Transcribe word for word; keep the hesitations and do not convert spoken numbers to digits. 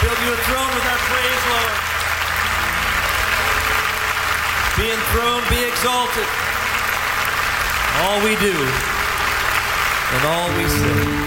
Build you a throne with our praise, Lord. Be enthroned, be exalted. All we do and all we say.